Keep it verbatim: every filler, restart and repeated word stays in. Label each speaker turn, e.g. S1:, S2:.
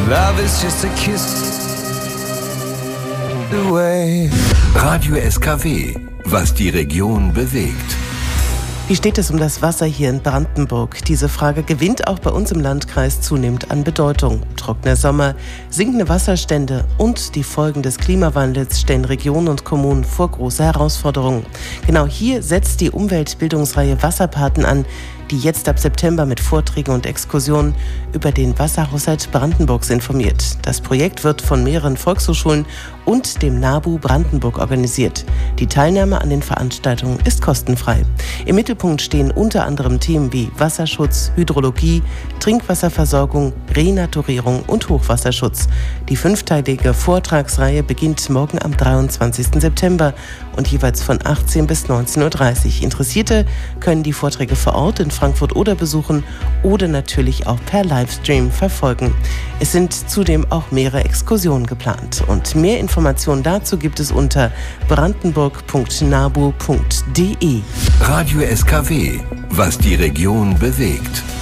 S1: Love is just a kiss away.
S2: Radio S K W, was die Region bewegt.
S3: Wie steht es um das Wasser hier in Brandenburg? Diese Frage gewinnt auch bei uns im Landkreis zunehmend an Bedeutung. Trockener Sommer, sinkende Wasserstände und die Folgen des Klimawandels stellen Regionen und Kommunen vor große Herausforderungen. Genau hier setzt die Umweltbildungsreihe Wasserpaten an, die jetzt ab September mit Vorträgen und Exkursionen über den Wasserhaushalt Brandenburgs informiert. Das Projekt wird von mehreren Volkshochschulen und dem NABU Brandenburg organisiert. Die Teilnahme an den Veranstaltungen ist kostenfrei. Im Mittelpunkt stehen unter anderem Themen wie Wasserschutz, Hydrologie, Trinkwasserversorgung, Renaturierung und Hochwasserschutz. Die fünfteilige Vortragsreihe beginnt morgen am dreiundzwanzigsten September und jeweils von achtzehn bis neunzehn Uhr dreißig. Interessierte können die Vorträge vor Ort in Frankfurt oder besuchen oder natürlich auch per Livestream verfolgen. Es sind zudem auch mehrere Exkursionen geplant. Und mehr Informationen dazu gibt es unter brandenburg punkt nabu punkt de.
S2: Radio S K W, was die Region bewegt.